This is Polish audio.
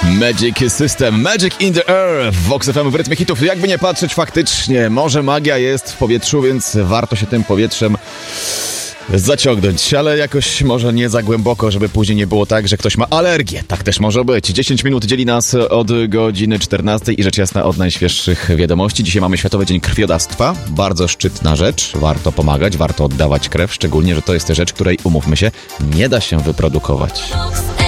Magic System, Magic in the Air w Vox FM w rytmie hitów. Jakby nie patrzeć, faktycznie, może magia jest w powietrzu, więc warto się tym powietrzem zaciągnąć, ale jakoś może nie za głęboko, żeby później nie było tak, że ktoś ma alergię. Tak też może być. 10 minut dzieli nas od godziny 14 i rzecz jasna od najświeższych wiadomości. Dzisiaj mamy Światowy Dzień Krwiodawstwa. Bardzo szczytna rzecz. Warto pomagać, warto oddawać krew, szczególnie, że to jest rzecz, której, umówmy się, nie da się wyprodukować.